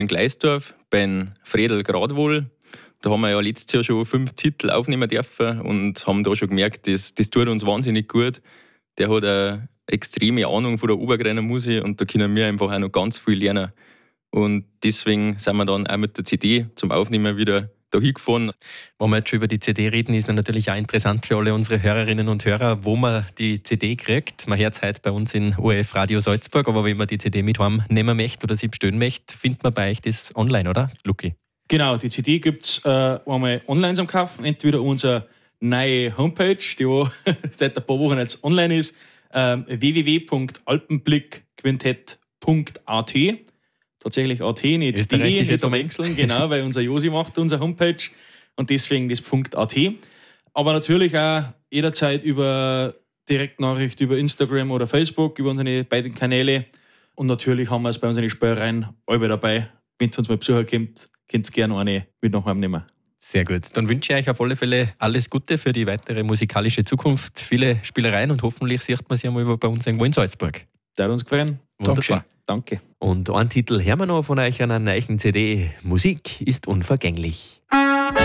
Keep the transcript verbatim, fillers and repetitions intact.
In Gleisdorf beim Fredel Gradwohl. Da haben wir ja letztes Jahr schon fünf Titel aufnehmen dürfen und haben da schon gemerkt, das, das tut uns wahnsinnig gut. Der hat eine extreme Ahnung von der Obergreiner Musik und da können wir einfach auch noch ganz viel lernen. Und deswegen sind wir dann auch mit der C D zum Aufnehmen wieder da hingefahren. Wenn wir jetzt schon über die C D reden, ist es natürlich auch interessant für alle unsere Hörerinnen und Hörer, wo man die C D kriegt. Man hört es heute bei uns in O R F Radio Salzburg, aber wenn man die C D mit heim nehmen möchte oder sie bestellen möchte, findet man bei euch das online, oder, Luki? Genau, die C D gibt es äh, einmal online zum Kaufen. Entweder unsere neue Homepage, die wo seit ein paar Wochen jetzt online ist, äh, w w w punkt alpenblickquintett punkt a t. Tatsächlich A T, nicht D, nicht verwechseln, genau, weil unser Josi macht unsere Homepage und deswegen das .at. Aber natürlich auch jederzeit über Direktnachricht über Instagram oder Facebook, über unsere beiden Kanäle. Und natürlich haben wir es bei unseren Spielereien alle dabei. Wenn ihr uns mal besuchen kommt, könnt ihr gerne eine mit nach Hause nehmen. Sehr gut. Dann wünsche ich euch auf alle Fälle alles Gute für die weitere musikalische Zukunft. Viele Spielereien und hoffentlich sieht man sie einmal bei uns irgendwo in Salzburg. Das hat uns gefallen. Wunderbar. Danke. Und ein Titel hören wir noch von euch an einer neuen C D. Musik ist unvergänglich.